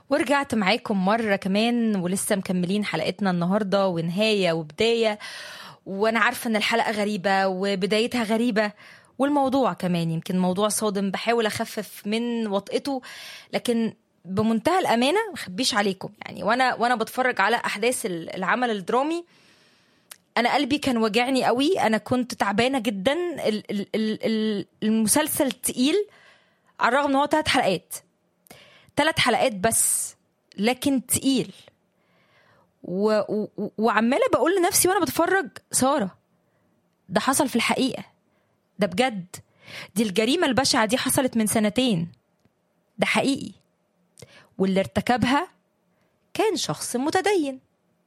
ورجعت معاكم مرة كمان ولسه مكملين حلقتنا النهاردة ونهاية وبداية. وأنا عارفة أن الحلقة غريبة وبدايتها غريبة، والموضوع كمان يمكن موضوع صادم، بحاول أخفف من وطئته، لكن بمنتهى الأمانة مخبيش عليكم يعني. وأنا بتفرج على أحداث العمل الدرامي أنا قلبي كان وجعني قوي. أنا كنت تعبانة جدا. المسلسل تقيل على الرغم أنه 3 حلقات، 3 حلقات بس، لكن تقيل. وعمالة بقول لنفسي وانا بتفرج، سارة ده حصل في الحقيقة، ده بجد، دي الجريمة البشعة دي حصلت من 2 سنين، ده حقيقي، واللي ارتكبها كان شخص متدين.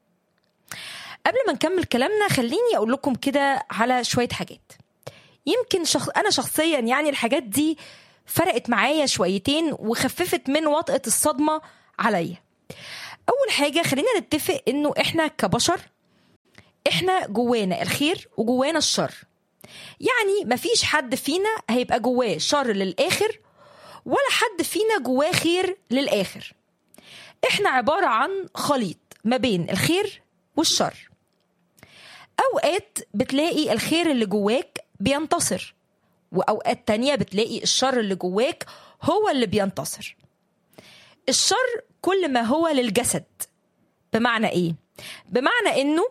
قبل ما نكمل كلامنا خليني اقول لكم كده على شوية حاجات. يمكن انا شخصيا يعني الحاجات دي فرقت معايا شويتين وخففت من وطأة الصدمة عليا. أول حاجة خلينا نتفق إنه إحنا كبشر إحنا جوانا الخير وجوانا الشر. يعني مفيش حد فينا هيبقى جواه شر للآخر ولا حد فينا جواه خير للآخر. إحنا عبارة عن خليط ما بين الخير والشر. أوقات بتلاقي الخير اللي جواك بينتصر، وأوقات تانية بتلاقي الشر اللي جواك هو اللي بينتصر. الشر كل ما هو للجسد. بمعنى إيه؟ بمعنى إنه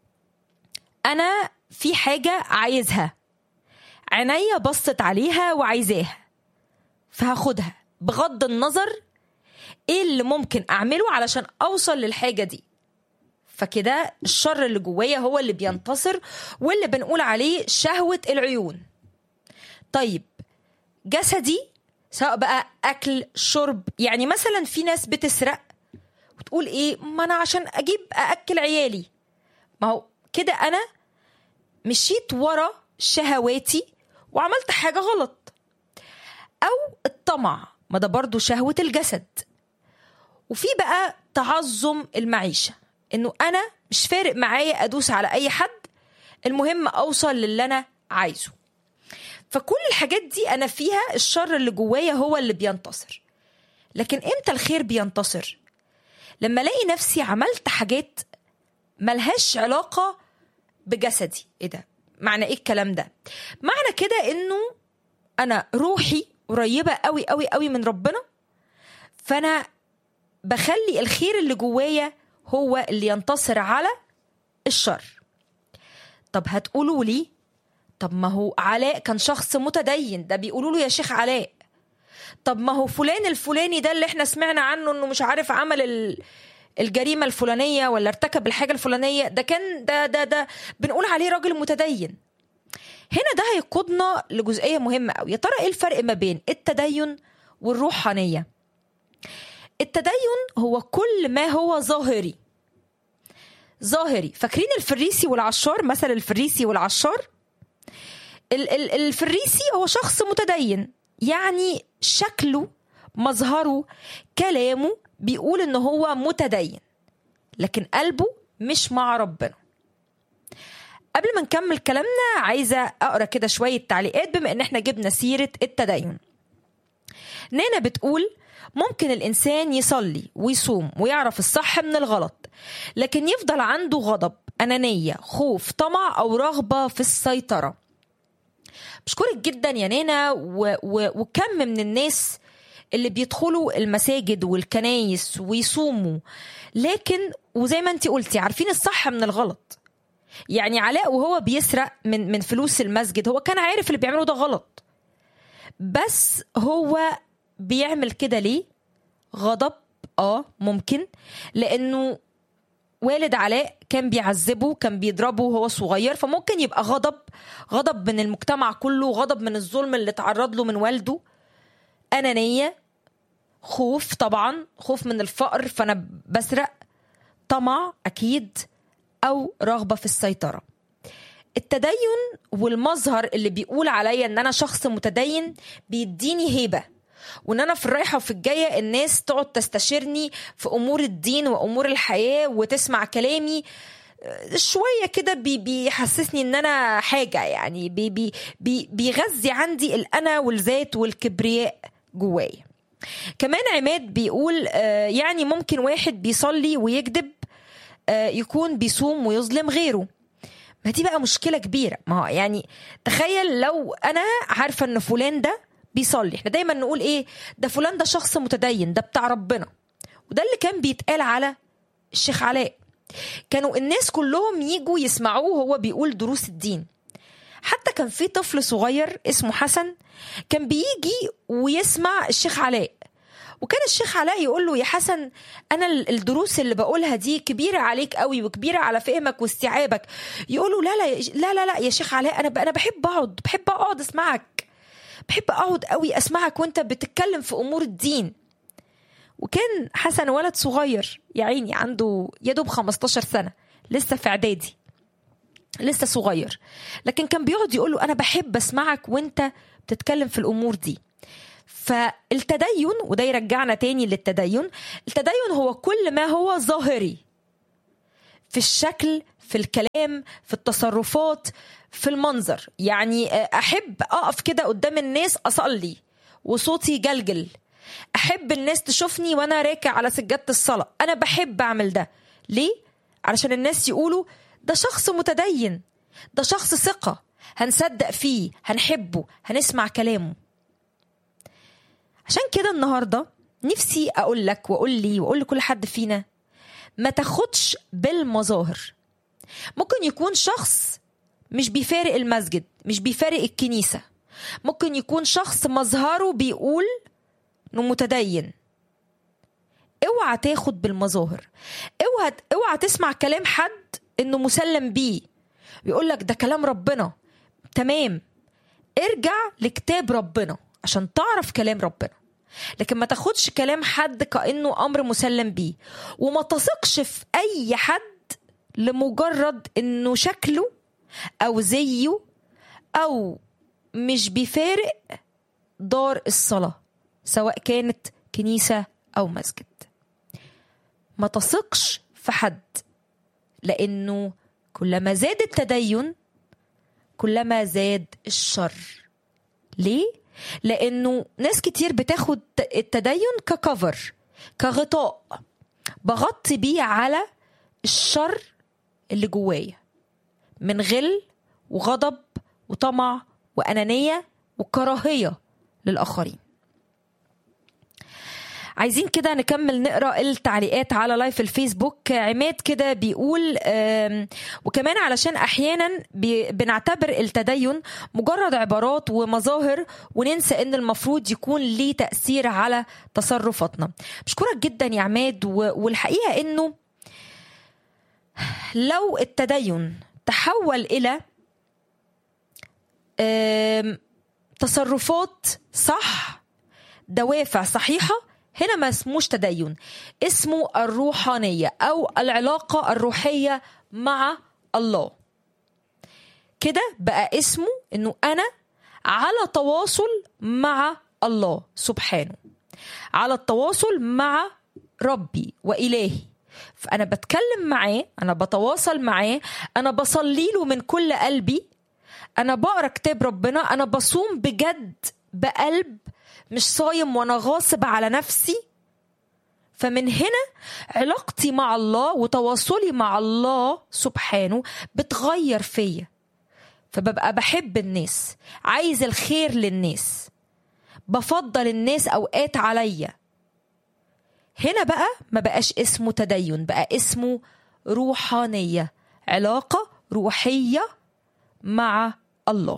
أنا في حاجة عايزها، عينيا بصت عليها وعايزاها، فهاخدها بغض النظر إيه اللي ممكن أعمله علشان أوصل للحاجة دي. فكده الشر اللي جوايا هو اللي بينتصر، واللي بنقول عليه شهوة العيون. طيب جسدي سواء بقى أكل شرب، يعني مثلا في ناس بتسرق وتقول إيه، ما أنا عشان أجيب أأكل عيالي. ما هو كده أنا مشيت ورا شهواتي وعملت حاجة غلط. أو الطمع، ما ده برضو شهوة الجسد. وفي بقى تعظم المعيشة، إنه أنا مش فارق معايا أدوس على أي حد، المهم أوصل للي أنا عايزه. فكل الحاجات دي أنا فيها الشر اللي جوايا هو اللي بينتصر. لكن إمتى الخير بينتصر؟ لما ألاقي نفسي عملت حاجات ملهاش علاقة بجسدي. إيه ده؟ معنى إيه الكلام ده؟ معنى كده إنه أنا روحي قريبة قوي قوي قوي من ربنا، فأنا بخلي الخير اللي جوايا هو اللي ينتصر على الشر. طب هتقولوا لي، طب ما هو علاء كان شخص متدين، ده بيقولوا له يا شيخ علاء. طب ما هو فلان الفلاني ده اللي احنا سمعنا عنه انه مش عارف عمل الجريمة الفلانية ولا ارتكب الحاجة الفلانية، ده كان ده بنقول عليه راجل متدين. هنا ده هيقودنا لجزئية مهمة قوي. يا ترى ايه الفرق ما بين التدين والروحانية؟ التدين هو كل ما هو ظاهري. فاكرين الفريسي والعشار؟ مثل الفريسي والعشار. الفريسي هو شخص متدين، يعني شكله، مظهره، كلامه بيقول انه هو متدين، لكن قلبه مش مع ربنا. قبل ما نكمل كلامنا عايزة اقرأ كده شوية تعليقات بما ان احنا جبنا سيرة التدين. نانا بتقول ممكن الانسان يصلي ويصوم ويعرف الصح من الغلط، لكن يفضل عنده غضب، أنانية، خوف، طمع او رغبة في السيطرة. بشكرك جدا يا نانا. وكم من الناس اللي بيدخلوا المساجد والكنايس ويصوموا، لكن وزي ما انتي قلتي عارفين الصح من الغلط. يعني علاء وهو بيسرق من فلوس المسجد، هو كان عارف اللي بيعمله ده غلط، بس هو بيعمل كده ليه؟ غضب. ممكن لأنه والد علاء كان بيعذبه، كان بيضربه وهو صغير، فممكن يبقى غضب من المجتمع كله، غضب من الظلم اللي تعرض له من والده. أنانية، خوف، طبعا خوف من الفقر فأنا بسرق. طمع أكيد، أو رغبة في السيطرة. التدين والمظهر اللي بيقول عليا ان انا شخص متدين بيديني هيبة، وان انا في الرايحة وفي الجاية الناس تقعد تستشيرني في امور الدين وامور الحياة وتسمع كلامي شوية كده، بيحسسني ان انا حاجة، يعني بيغذي عندي الانا والذات والكبرياء جوايا. كمان عماد بيقول يعني ممكن واحد بيصلي ويكذب يكون بيصوم ويظلم غيره. ما دي بقى مشكلة كبيرة. ما هو يعني تخيل لو أنا عارفة أن فلان ده بيصلي، احنا دايما نقول ايه؟ ده فلان ده شخص متدين، ده بتاع ربنا. وده اللي كان بيتقال على الشيخ علاء. كانوا الناس كلهم يجوا يسمعوه وهو بيقول دروس الدين. حتى كان في طفل صغير اسمه حسن كان بيجي ويسمع الشيخ علاء، وكان الشيخ علاء يقول له: يا حسن، أنا الدروس اللي بقولها دي كبيرة عليك قوي وكبيرة على فهمك واستيعابك. يقول له: لا لا لا لا لا يا شيخ علاء، أنا بحب أقعد أسمعك، بحب أقعد قوي أسمعك وأنت بتتكلم في أمور الدين. وكان حسن ولد صغير يا عيني، عنده يدوب 15 سنة، لسه في إعدادي، لسه صغير، لكن كان بيقعد يقول له: أنا بحب أسمعك وأنت بتتكلم في الأمور دي. فالتدين، وده يرجعنا تاني للتدين، التدين هو كل ما هو ظاهري في الشكل، في الكلام، في التصرفات، في المنظر. يعني أحب أقف كده قدام الناس أصلي وصوتي جلجل، أحب الناس تشوفني وأنا راكع على سجادة الصلاة، أنا بحب أعمل ده. ليه؟ علشان الناس يقولوا: ده شخص متدين، ده شخص ثقة، هنصدق فيه، هنحبه، هنسمع كلامه. عشان كده النهاردة نفسي أقول لك وأقول لكل حد فينا: ما تاخدش بالمظاهر. ممكن يكون شخص مش بيفارق المسجد، مش بيفارق الكنيسة، ممكن يكون شخص مظهره بيقول إنه متدين. اوعى تاخد بالمظاهر، اوعى تسمع كلام حد إنه مسلم بيه بيقول لك ده كلام ربنا. تمام، ارجع لكتاب ربنا عشان تعرف كلام ربنا، لكن ما تاخدش كلام حد كأنه أمر مسلم بيه. وما تثقش في أي حد لمجرد إنه شكله أو زيه أو مش بيفارق دار الصلاة، سواء كانت كنيسة أو مسجد. ما تثقش في حد، لأنه كلما زاد التدين كلما زاد الشر. ليه؟ لأنه ناس كتير بتاخد التدين ككفر، كغطاء بغطي بيه على الشر اللي جوايا من غل وغضب وطمع وأنانية وكراهية للآخرين. عايزين كده نكمل نقرأ التعليقات على لايف الفيسبوك. عماد كده بيقول وكمان علشان أحيانا بنعتبر التدين مجرد عبارات ومظاهر وننسى إن المفروض يكون ليه تأثير على تصرفاتنا. بشكرك جدا يا عماد. والحقيقة إنه لو التدين تحول إلى تصرفات صح، دوافع صحيحة، هنا ما اسموش تدين، اسمه الروحانية أو العلاقة الروحية مع الله. كده بقى اسمه إنه أنا على تواصل مع الله سبحانه، على التواصل مع ربي وإلهي. فأنا بتكلم معاه، أنا بتواصل معاه، أنا بصلي له من كل قلبي، أنا بقرأ كتاب ربنا، أنا بصوم بجد بقلب، مش صايم وانا غاصب على نفسي. فمن هنا علاقتي مع الله وتواصلي مع الله سبحانه بتغير فيا، فببقى بحب الناس، عايز الخير للناس، بفضل الناس اوقات عليا. هنا بقى ما بقاش اسمه تدين، بقى اسمه روحانية، علاقة روحية مع الله.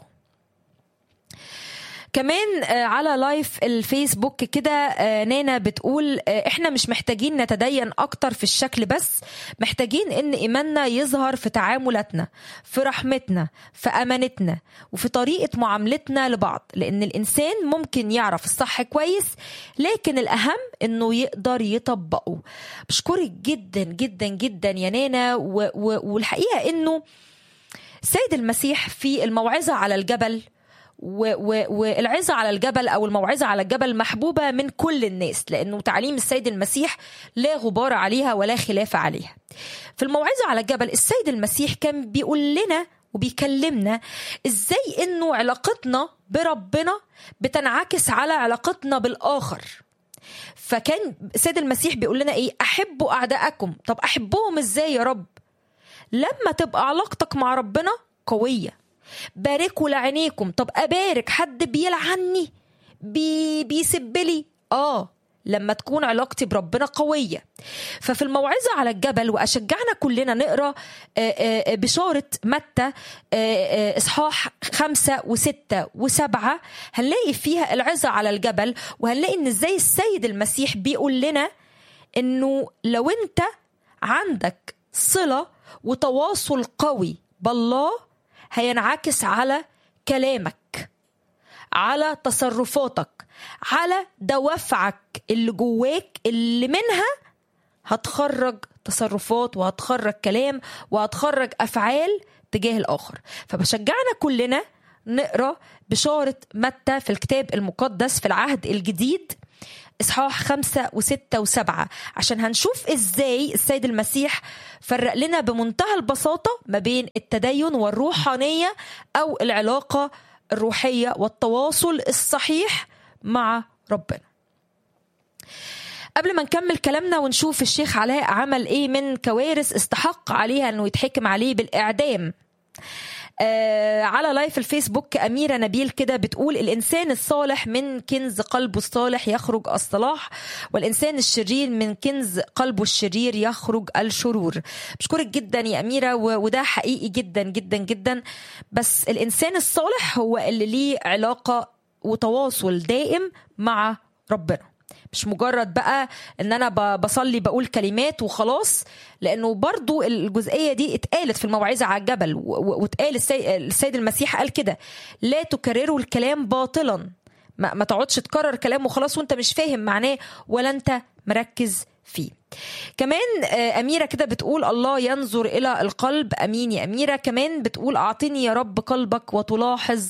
كمان على لايف الفيسبوك كده نانا بتقول احنا مش محتاجين نتدين اكتر في الشكل، بس محتاجين ان ايماننا يظهر في تعاملاتنا، في رحمتنا، في امانتنا، وفي طريقة معاملتنا لبعض. لان الانسان ممكن يعرف الصح كويس، لكن الاهم انه يقدر يطبقه. بشكرك جدا جدا جدا يا نانا. والحقيقة انه السيد المسيح في الموعظة على الجبل، والعظة على الجبل أو الموعظة على الجبل محبوبة من كل الناس، لأنه تعليم السيد المسيح لا غبار عليها ولا خلاف عليها. في الموعظة على الجبل السيد المسيح كان بيقول لنا وبيكلمنا إزاي إنه علاقتنا بربنا بتنعكس على علاقتنا بالآخر. فكان سيد المسيح بيقول لنا ايه؟ احبوا اعدائكم. طب احبهم ازاي يا رب؟ لما تبقى علاقتك مع ربنا قوية. باركوا لعينيكم. طب ابارك حد بيلعني بيسبلي؟ لما تكون علاقتي بربنا قوية. ففي الموعظة على الجبل، وأشجعنا كلنا نقرأ بشارة متى إصحاح 5 و6 و7، هنلاقي فيها العظة على الجبل، وهنلاقي إن إزاي السيد المسيح بيقول لنا إنه لو أنت عندك صلة وتواصل قوي بالله هينعكس على كلامك، على تصرفاتك، على دوافعك اللي جواك، اللي منها هتخرج تصرفات وهتخرج كلام وهتخرج أفعال تجاه الآخر. فبشجعنا كلنا نقرأ بشارة متى في الكتاب المقدس في العهد الجديد إصحاح 5 و6 و7، عشان هنشوف إزاي السيد المسيح فرق لنا بمنتهى البساطة ما بين التدين والروحانية أو العلاقة الروحية والتواصل الصحيح مع ربنا. قبل ما نكمل كلامنا ونشوف الشيخ علاء عمل ايه من كوارث استحق عليها انه يتحكم عليه بالإعدام، على لايف الفيسبوك أميرة نبيل كده بتقول: الإنسان الصالح من كنز قلبه الصالح يخرج الصلاح، والإنسان الشرير من كنز قلبه الشرير يخرج الشرور. بشكرك جدا يا أميرة، وده حقيقي جدا جدا جدا. بس الإنسان الصالح هو اللي ليه علاقة وتواصل دائم مع ربنا، مش مجرد بقى ان انا بصلي بقول كلمات وخلاص، لانه برضو الجزئية دي اتقالت في الموعظة على الجبل، واتقال السيد المسيح قال كده: لا تكرروا الكلام باطلا. ما تقعدش تكرر كلام وخلاص وانت مش فاهم معناه ولا انت مركز فيه. كمان أميرة كده بتقول: الله ينظر إلى القلب. أمين يا أميرة. كمان بتقول: أعطني يا رب قلبك وتلاحظ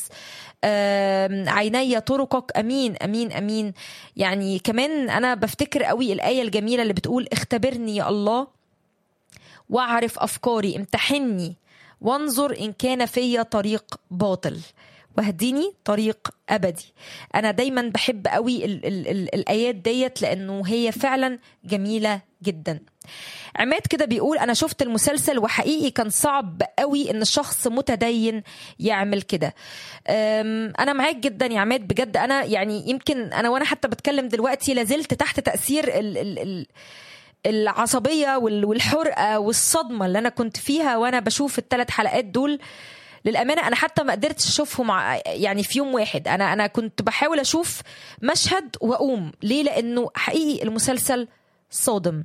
عيني طرقك. أمين أمين أمين. يعني كمان أنا بفتكر قوي الآية الجميلة اللي بتقول: اختبرني يا الله واعرف أفكاري، امتحني وانظر إن كان في طريق باطل واهديني طريق أبدي. أنا دايما بحب قوي الآيات ديت لأنه هي فعلا جميلة جدا. عماد كده بيقول: أنا شفت المسلسل وحقيقي كان صعب قوي إن الشخص متدين يعمل كده. أنا معاك جدا يا عماد بجد. أنا يعني يمكن أنا وأنا حتى بتكلم دلوقتي لازلت تحت تأثير العصبية والحرقة والصدمة اللي أنا كنت فيها وأنا بشوف ال3 حلقات دول. للأمانة أنا حتى ما قدرتش أشوفهم يعني في يوم واحد. أنا كنت بحاول أشوف مشهد وأقوم. ليه؟ لأنه حقيقي المسلسل صادم،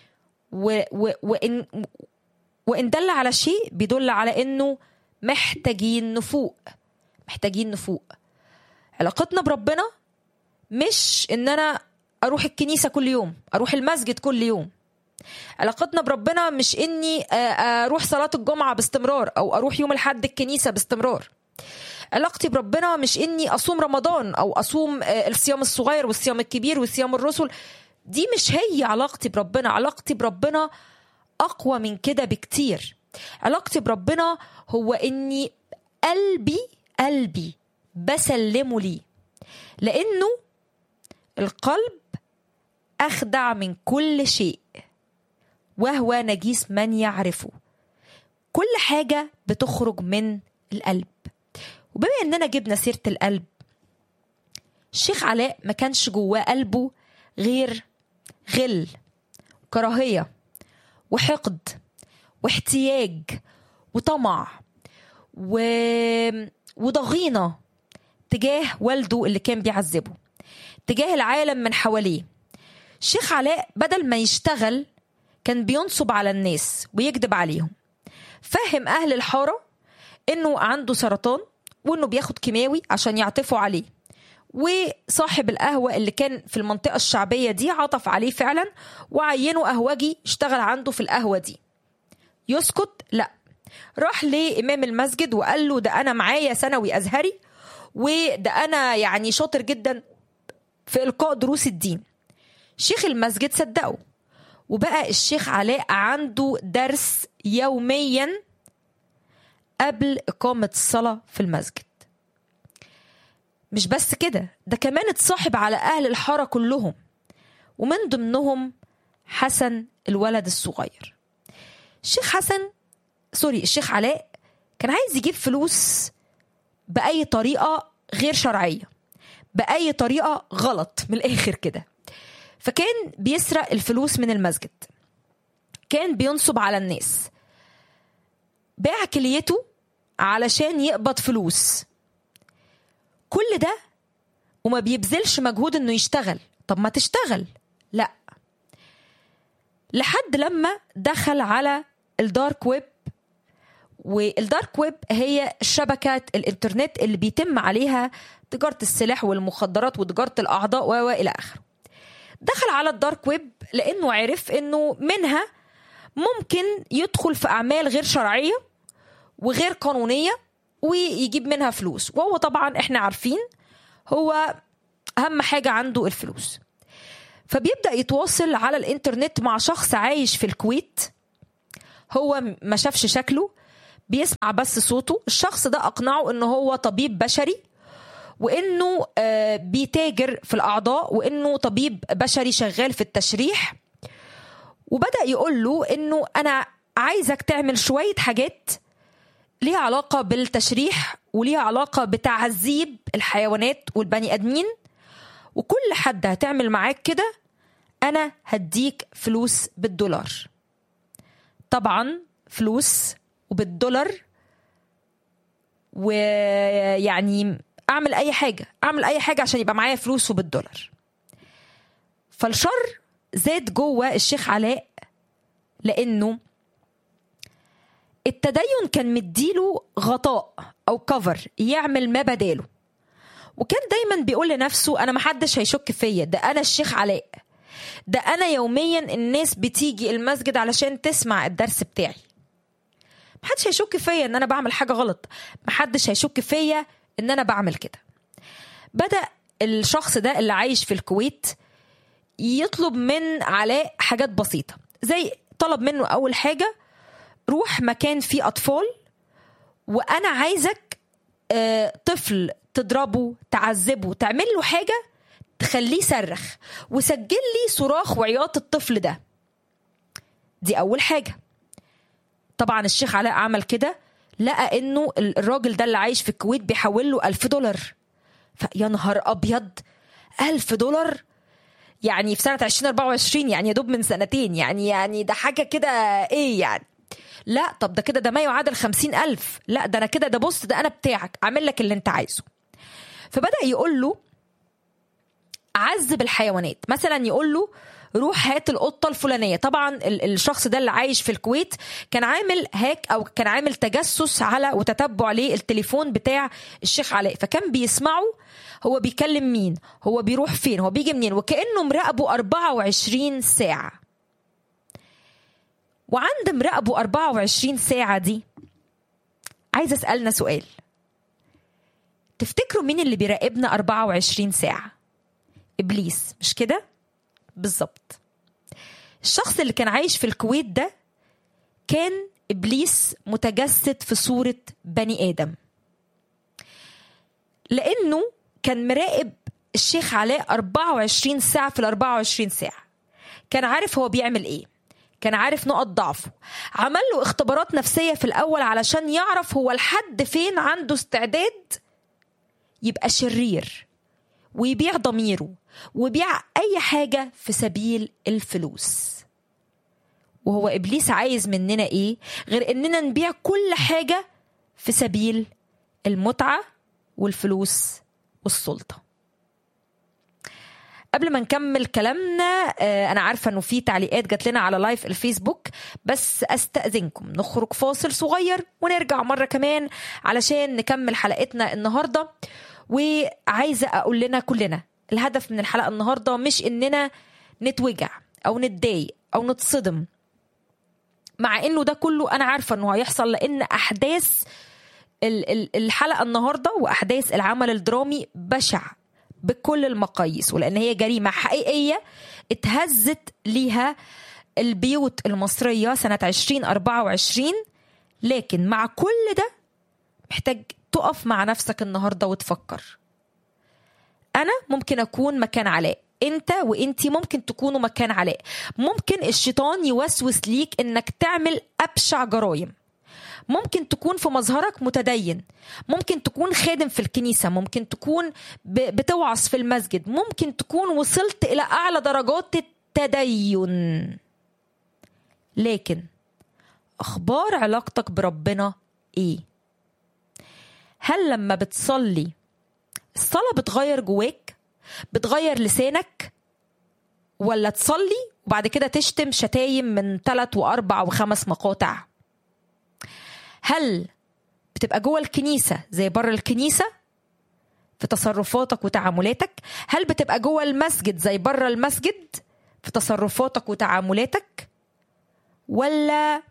وإن دل على شيء بيدل على إنه محتاجين نفوق. محتاجين نفوق. علاقتنا بربنا مش إن أنا أروح الكنيسة كل يوم، أروح المسجد كل يوم. علاقتنا بربنا مش إني أروح صلاة الجمعة باستمرار أو أروح يوم الحد الكنيسة باستمرار. علاقتي بربنا مش إني أصوم رمضان أو أصوم الصيام الصغير والصيام الكبير والصيام الرسل. دي مش هي علاقتي بربنا. علاقتي بربنا أقوى من كده بكتير. علاقتي بربنا هو إني قلبي بسلمه ليه، لأنه القلب أخدع من كل شيء وهو نجيس من يعرفه. كل حاجة بتخرج من القلب. وبما أننا جبنا سيرة القلب، الشيخ علاء ما كانش جواه قلبه غير غل وكراهية وحقد واحتياج وطمع وضغينة تجاه والده اللي كان بيعذبه، تجاه العالم من حواليه. الشيخ علاء بدل ما يشتغل كان بينصب على الناس ويكذب عليهم. فهم أهل الحارة إنه عنده سرطان وإنه بياخد كيماوي عشان يعطفوا عليه. وصاحب القهوة اللي كان في المنطقة الشعبية دي عطف عليه فعلا وعينه قهوجي اشتغل عنده في القهوة دي. يسكت؟ لا. راح لإمام المسجد وقال له: ده أنا معايا ثانوي أزهري، وده أنا يعني شاطر جدا في إلقاء دروس الدين. شيخ المسجد صدقه، وبقى الشيخ علاء عنده درس يوميا قبل إقامة الصلاة في المسجد. مش بس كده، ده كمان اتصاحب على أهل الحارة كلهم ومن ضمنهم حسن الولد الصغير. الشيخ علاء كان عايز يجيب فلوس بأي طريقة غير شرعية، بأي طريقة غلط من الآخر كده. فكان بيسرق الفلوس من المسجد، كان بينصب على الناس، باع كليته علشان يقبض فلوس، كل ده وما بيبذلش مجهود انه يشتغل. طب ما تشتغل، لا. لحد لما دخل على الدارك ويب، والدارك ويب هي شبكات الانترنت اللي بيتم عليها تجارة السلاح والمخدرات وتجارة الأعضاء وإلى آخره. دخل على الدارك ويب لأنه عرف أنه منها ممكن يدخل في أعمال غير شرعية وغير قانونية ويجيب منها فلوس، وهو طبعا احنا عارفين هو أهم حاجة عنده الفلوس. فبيبدأ يتواصل على الانترنت مع شخص عايش في الكويت، هو ما شافش شكله، بيسمع بس صوته. الشخص ده أقنعه أنه هو طبيب بشري، وأنه بيتاجر في الأعضاء، وأنه طبيب بشري شغال في التشريح. وبدأ يقول له أنه أنا عايزك تعمل شوية حاجات ليها علاقة بالتشريح وليها علاقة بتعذيب الحيوانات والبني أدمين، وكل حد هتعمل معاك كده أنا هديك فلوس بالدولار. طبعا فلوس وبالدولار، ويعني أعمل أي حاجة عشان يبقى معايا فلوس وبالدولار. فالشر زاد جوه الشيخ علاء، لأنه التدين كان مديله غطاء أو كفر يعمل ما بداله، وكان دايما بيقول لنفسه أنا محدش هيشك فيا، ده أنا الشيخ علاء، ده أنا يوميا الناس بتيجي المسجد علشان تسمع الدرس بتاعي، محدش هيشك فيا ان انا بعمل حاجة غلط، محدش هيشك فيا ان انا بعمل كده. بدأ الشخص ده اللي عايش في الكويت يطلب من علاء حاجات بسيطة، زي طلب منه اول حاجة روح مكان فيه اطفال، وانا عايزك طفل تضربه تعذبه تعمل له حاجة تخليه يصرخ، وسجل لي صراخ وعياط الطفل ده. دي اول حاجة. طبعا الشيخ علاء عمل كده، لقى انه الراجل ده اللي عايش في الكويت بيحول له $1000. فيا نهار ابيض، $1000 يعني في سنة 2024، يعني يدوب من سنتين، يعني ده حاجة كده ايه يعني. لا طب ده ما يعادل 50,000. لا ده انا كده، ده بص ده انا بتاعك، عامل لك اللي انت عايزه. فبدأ يقول له عذب الحيوانات، مثلا يقول له روح هات القطة الفلانية. طبعا الشخص ده اللي عايش في الكويت كان عامل هاك أو كان عامل تجسس على وتتبع للتليفون بتاع الشيخ علاء، فكان بيسمعه هو بيكلم مين، هو بيروح فين، هو بيجي منين، وكأنه مراقبه 24 ساعة. وعند مراقبه 24 ساعة دي عايز أسألنا سؤال، تفتكروا مين اللي بيراقبنا 24 ساعة؟ إبليس، مش كده؟ بالظبط. الشخص اللي كان عايش في الكويت ده كان إبليس متجسد في صورة بني آدم، لأنه كان مراقب الشيخ علاء 24 ساعة في 24 ساعة. كان عارف هو بيعمل إيه، كان عارف نقط ضعفه، عمل له اختبارات نفسية في الأول علشان يعرف هو لحد فين عنده استعداد يبقى شرير ويبيع ضميره وبيع أي حاجة في سبيل الفلوس. وهو إبليس عايز مننا إيه غير إننا نبيع كل حاجة في سبيل المتعة والفلوس والسلطة. قبل ما نكمل كلامنا، أنا عارفة أنه في تعليقات جات لنا على لايف الفيسبوك، بس أستأذنكم نخرج فاصل صغير ونرجع مرة كمان علشان نكمل حلقتنا النهاردة. وعايزة أقول لنا كلنا الهدف من الحلقة النهاردة مش إننا نتوجع أو نتضايق أو نتصدم، مع إنه ده كله أنا عارفة إنه هيحصل، لأن أحداث الحلقة النهاردة وأحداث العمل الدرامي بشع بكل المقاييس، ولأن هي جريمة حقيقية اتهزت ليها البيوت المصرية سنة 2024. لكن مع كل ده محتاج تقف مع نفسك النهاردة وتفكر، أنا ممكن أكون مكان علاء، انت وانتي ممكن تكونوا مكان علاء. ممكن الشيطان يوسوس ليك انك تعمل ابشع جرائم. ممكن تكون في مظهرك متدين، ممكن تكون خادم في الكنيسة، ممكن تكون بتوعظ في المسجد، ممكن تكون وصلت إلى أعلى درجات التدين. لكن أخبار علاقتك بربنا إيه؟ هل لما بتصلي الصلاة بتغير جواك، بتغير لسانك، ولا تصلي وبعد كده تشتم شتايم من 3 و4 و5 مقاطع؟ هل بتبقى جوه الكنيسة زي بره الكنيسة في تصرفاتك وتعاملاتك؟ هل بتبقى جوه المسجد زي بره المسجد في تصرفاتك وتعاملاتك؟ ولا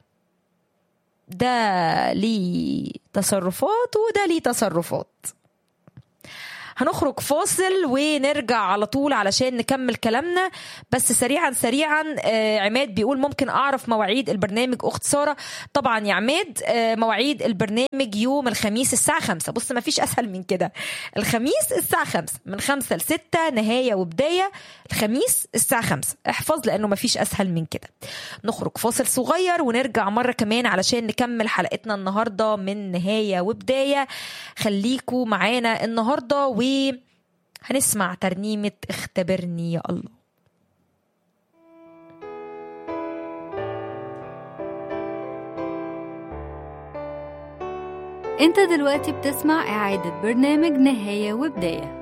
ده ليه تصرفات وده ليه تصرفات؟ هنخرج فاصل ونرجع على طول علشان نكمل كلامنا. بس سريعا عماد بيقول ممكن أعرف مواعيد البرنامج أخت سارة؟ طبعا يا عماد، مواعيد البرنامج يوم الخميس الساعة 5. بص ما فيش أسهل من كده. الخميس الساعة 5 من 5 ل6 نهاية وبداية. الخميس الساعة 5 احفظ لأنه ما فيش أسهل من كده. نخرج فاصل صغير ونرجع مرة كمان علشان نكمل حلقتنا النهاردة من نهاية وبداية. خليكوا معانا النهاردة وهنسمع ترنيمة اختبرني يا الله. انت دلوقتي بتسمع إعادة برنامج نهاية وبداية.